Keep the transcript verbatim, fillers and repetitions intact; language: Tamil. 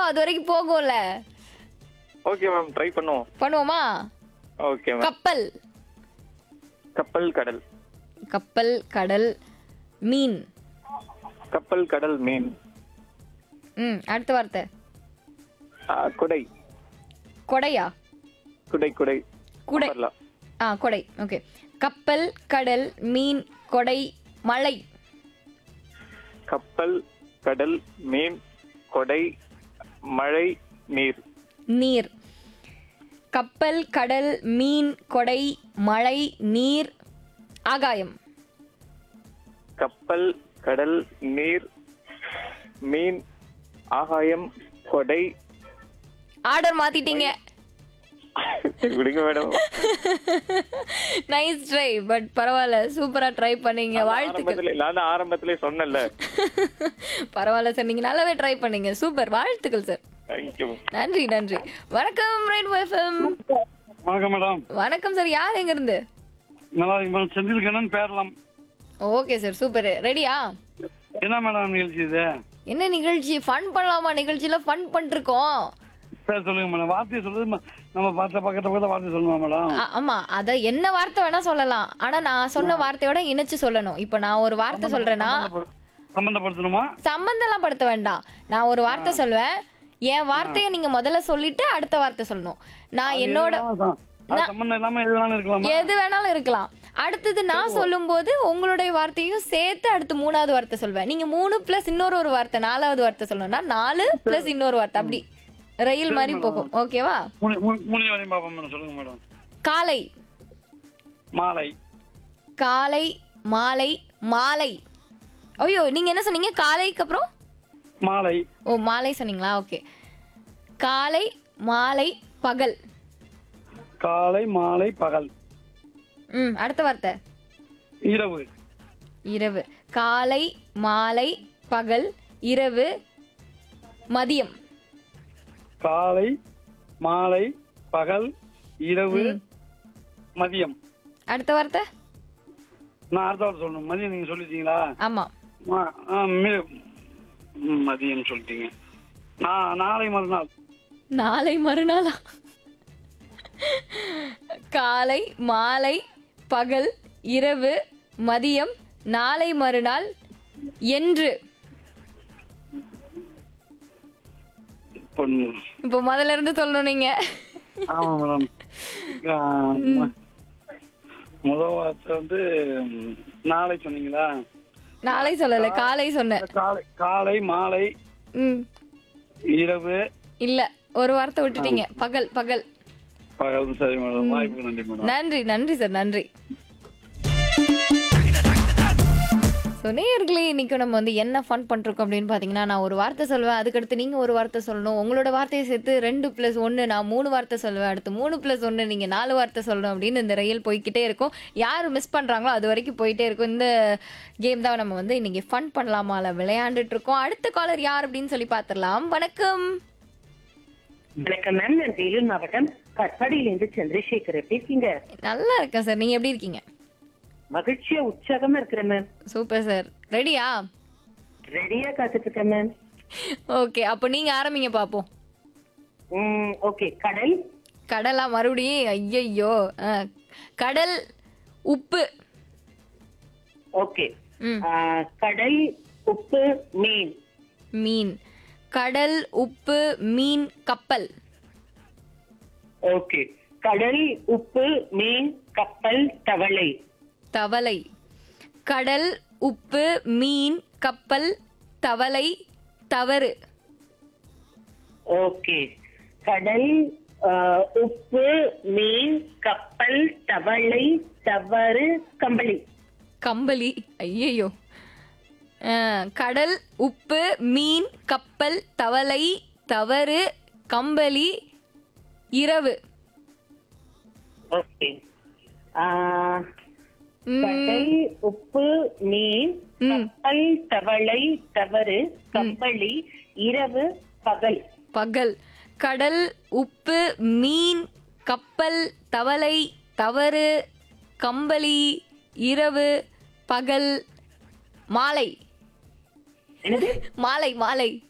அது வரைக்கும் போகும்ல. ஓகே மேம், ட்ரை பண்ணுவோம். பண்ணுவோமா? Okay ma'am. கப்பல். கப்பல் கடல். கப்பல் கடல் மீன். கப்பல் கடல் மீன். ம் அடுத்த வார்த்தை. ஆ, குடை. கொடையா? குடை குடை. குடை. வரலாம். ஆ கொடை. ஓகே. கப்பல் கடல் மீன் கொடை மழை. கப்பல் கடல் மீன் கொடை மழை நீர். நீர். கப்பல் கடல் மீன் கொடை மழை நீர் ஆகாயம். கப்பல் கடல் நீர் மீன் ஆகாயம் கொடை. ஆர்டர் மாத்திட்டீங்க. விடுங்க மேடம். Nice try. பட் பரவாயில்ல, சூப்பரா ட்ரை பண்ணீங்க. வாழ்த்துக்கள். ஆரம்பத்திலே நான் ஆரம்பத்திலே சொன்னேன்ல. பரவாயில்ல சார், நீங்க நல்லாவே ட்ரை பண்ணீங்க. சூப்பர், வாழ்த்துக்கள் சார். தேங்க்யூ. நன்றி நன்றி. வணக்கம் ரெயின்போ எஃப்எம். வணக்கம் மேடம். வணக்கம் சார், யார் எங்க இருந்து? நல்லா இருக்கு madam. Senthil Kannan பேரலாம். Okay sir, super. ரெடியா? என்ன மேடம் நிகழ்ச்சி இது? என்ன நிகழ்ச்சி? ஃபன் பண்ணலாமா? நிகழ்ச்சியில ஃபன் பண்ணிருக்கோம். சரி சொல்லுங்க மேடம். வார்த்தையை சொல்லுது ம- நம்ம பார்த்த பக்கத்துல பக்கத்துல வார்த்தை சொல்லணுமா மேடம்? ஆ- ஆமா, அத என்ன வார்த்தை வேணா சொல்லலாம். ஆனா நான் சொன்ன வார்த்தையோட இணைச்சு சொல்லணும். இப்ப நான் ஒரு வார்த்தை சொல்றேன்னா சம்பந்தப்படுத்தணுமா? சம்பந்தம்லாம் படுத்த வேண்டாம். நான் ஒரு வார்த்தை சொல்வேன், என் வார்த்தையை நீங்க முதல்ல சொல்லிட்டு அடுத்த வார்த்தை சொல்லணும். நான் என்னோட அதான். அது சம்பந்தம் இல்லாம எது வேணாலும் இருக்கலாமா? எது வேணாலும் இருக்கலாம். அடுத்தது நான் சொல்லும் போது உங்களுடைய வார்த்தையும் சேர்த்து அடுத்து மூணாவது வார்த்தை சொல்வேன். நீங்க மூணு பிளஸ் இன்னொரு ஒரு வார்த்தை நாலாவது வார்த்தை சொல்லணும்னா நாலு பிளஸ் இன்னொரு வார்த்தை, அப்படி ரயில் மாதிரி போகும். ஓகேவா? மூணு- மூணு- மூணு வரையும் பார்ப்போம் மேடம். சொல்லுங்க மேடம். காலை. மாலை. காலை மாலை மாலை. ஐயோ, நீங்க என்ன சொன்னீங்க? காலைக்கு அப்புறம் மாலை. ஓ மாலை சொன்னீங்களா? ஓகே. காலை மாலை பகல். காலை மாலை பகல். ம் அடுத்த வார்த்தை. இரவு. இரவு. காலை மாலை பகல் இரவு மதியம். காலை மாலை பகல் இரவு மதியம். அடுத்த வார்த்தை. நான் அடுத்த வார்த்தை சொல்லணும். மதியம் நீங்க சொல்லிட்டீங்களா? ஆமா. ஆ- ஆ, மி- ம், மதியம் சொல்லிட்டீங்க. நான் நாளை மறுநாள். நாளை மறுநாளா? காலை மாலை பகல் இரவு மதியம் நாளை மறுநாள் என்று. இப்போ இப்போ முதல்ல இருந்து சொல்லணும் நீங்க. ஆமா மேடம். ஆ, ம- முதல் வார்த்தை வந்து ம், நாளை சொன்னீங்களா? நாளை சொல்லல, காலை சொன்னேன். காலை காலை மாலை ம் இரவு இல்ல, ஒரு வார்த்தை விட்டுட்டீங்க. பகல் பகல். பகல். சரி மேடம். வாய்ப்பு நன்றி மேடம். நன்றி நன்றி சார், நன்றி. ஸோ நேயர்களே, இன்னைக்கு நம்ம வந்து என்ன ஃபன் பண்ணிருக்கோம் அப்படின்னு பார்த்தீங்கன்னா, நான் ஒரு வார்த்தை சொல்வேன், அதுக்கடுத்து நீங்கள் ஒரு வார்த்தை சொல்லணும். உங்களோட வார்த்தையை சேர்த்து ரெண்டு ப்ளஸ் ஒன்று நான் மூணு வார்த்தை சொல்லுவேன், அடுத்து மூணு ப்ளஸ் ஒன்று நீங்கள் நாலு வார்த்தை சொல்லணும் அப்படின்னு இந்த ரயில் போய்கிட்டே இருக்கும். யார் மிஸ் பண்ணுறாங்களோ அது வரைக்கும் போயிட்டே இருக்கும். இந்த கேம் தான் நம்ம வந்து இன்னைக்கு ஃபன் பண்ணலாமால விளையாண்டுட்டு இருக்கோம். அடுத்த காலர் யார் அப்படின்னு சொல்லி பார்த்துடலாம். வணக்கம். வணக்கம் மேம். நான் வேலூர் மாவட்டம் கட்பாடியிலிருந்து சந்திரசேகர். எப்படி இருக்கீங்க? நல்லா இருக்கேன் சார், நீங்கள் எப்படி இருக்கீங்க? மகிழ்ச்சியா உற்சாகமா இருக்கிறேன் மேம். Super sir. ரெடியா? ரெடியா காத்துட்டு இருக்கேன் மேம். ஓகே, அப்போ நீங்கள் ஆரம்பிங்க பார்ப்போம். ம் ஓகே. கடல். கடலா? மறுபடியும் ஐயையோ. ஆ, கடல் உப்பு. ஓகே. ம். ஆ, கடல் உப்பு மீன். மீன். கடல் உப்பு மீன் கப்பல். ஓகே. கடல் உப்பு மீன் கப்பல் தவளை. தவளை. கடல் உப்பு மீன் கப்பல் தவளை தவறு. ஓகே. கடல் ஆ, உப்பு மீன் கப்பல் தவளை தவறு கம்பளி. கம்பளி. ஐயையோ. ஆ, கடல் உப்பு மீன் கப்பல் தவளை தவறு கம்பளி இரவு. ஓகே. ஆ, ம், கடல் உப்பு மீன் ம். கப்பல் தவளை தவறு கம்பளி இரவு பகல். பகல். கடல் உப்பு மீன் கப்பல் தவளை தவறு கம்பளி இரவு பகல் மாலை. என்னது? மாலை மாலை